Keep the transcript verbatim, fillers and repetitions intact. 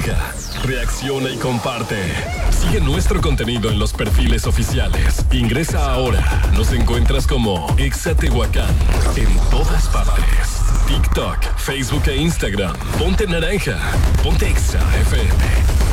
naranja. Reacciona y comparte. Sigue nuestro contenido en los perfiles oficiales. Ingresa ahora. Nos encuentras como Exa Tehuacán en todas partes. TikTok, Facebook e Instagram. Ponte naranja. Ponte Exa F M.